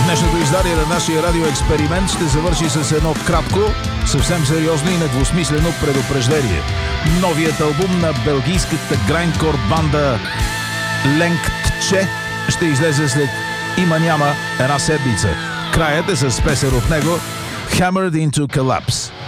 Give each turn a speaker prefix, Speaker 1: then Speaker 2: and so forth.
Speaker 1: Днешното издание на нашия радиоексперимент ще завърши с едно кратко, съвсем сериозно и недвусмислено предупреждение. Новият албум на белгийската грайндкор банда Ленгтче ще излезе след има-няма една седмица. Краят е с песен от него Hammered into Collapse.